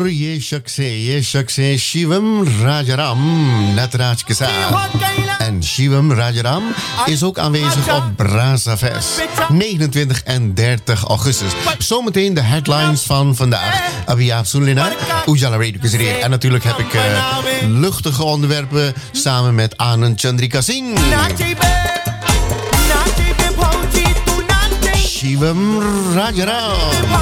ये शख्स है Shivam Rajaram, Nataraj ke sath. En Shivam Rajaram is ook aanwezig op Brazafest. 29 en 30 augustus. Zometeen de headlines van vandaag. Abia Sulina, Ujala Radio Kazarier. En natuurlijk heb ik luchtige onderwerpen samen met Anand Chandrika Singh. Shivam Rajaram.